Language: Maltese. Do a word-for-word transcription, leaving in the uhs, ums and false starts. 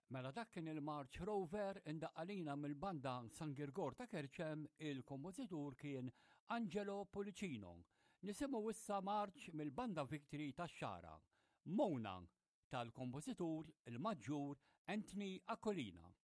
Mela dak kien il-March Rover indaqqalina mill-banda San Girgor ta' Kerċem, il-kompożitur kien Angelo Policino. Nisimgħu issa March mill-banda Victory tax-Xara, Mona tal-kompożitur il-Maġġur Anthony Akolina.